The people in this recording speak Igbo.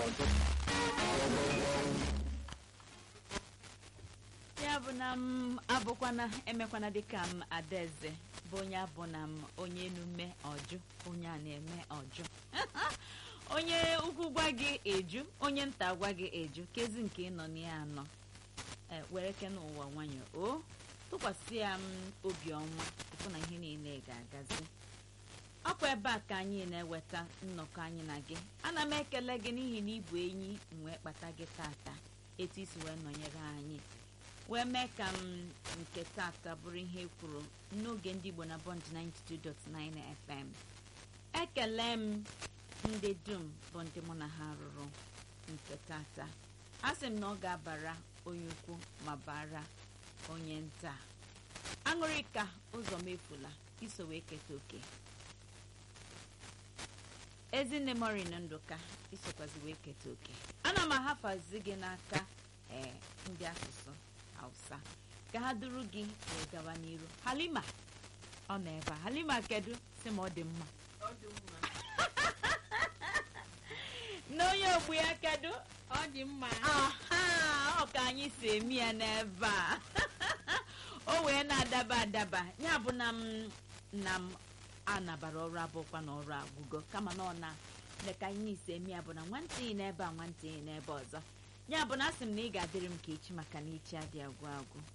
ya bụ na m abụkwana emekwana dịka m adaeze bụ onye abụ na m onye enume ọjụ onye a na-eme ọjụ onye ukwu gwa gị eju onye nta gwa gị eju kezi nke ịnọ n'ihe anọ were ke n'ụwa nwayọ o tụkwasị ya m obiọma ịfụ na ihe niile ga-agazi ọkwa ebe a ka anyị na-eweta nnọkọ anyị na gị ana m ekele gị n'ihi na ịbụ enyi wee kpata gị tata etu isi wee nọnyere anyị wee mee ka m nke tata bụrụ ihe kwuru n'oge ndị Igbo na Bond 92.9 FM. ekele m ndị dum bụ ndị mụ na ha rụrụ nke tata a sị m na ọ ga-abara onye ukwu ma bara onye nta aṅụrịka ụzọ mefula iso wee keta oke ezinne Morin Ndụka isokwazi wee keta oke ana m ahafazi gị n'aka ndị asụsụ Hausa ka ha duru gị wee gawa n'iru. Halima ọ nọ ebe a. Halima kedu si ma ọ dị mma n'onye ogbu ya kedu ọ dị mma ọ ka anyị si eme ya n'ebe a o wee na-adaba adaba ya bụ na m anabara ọrụ abụkwa na ọrụ agwụgo kama na ọ na ka anyị si eme ya bụ na nwantị n'ebe a nwantị n'ebe ọzọ ya bụ na asị m na ị ga-adịrị m ka echi maka na echi adị agwụ agwụ